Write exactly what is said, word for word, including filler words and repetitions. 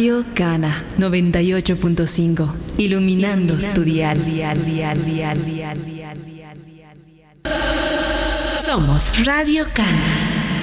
Radio Cana noventa y ocho punto cinco, iluminando, iluminando tu dial, dial, dial, dial, dial, dial, dial, dial, dial. Somos Radio Cana.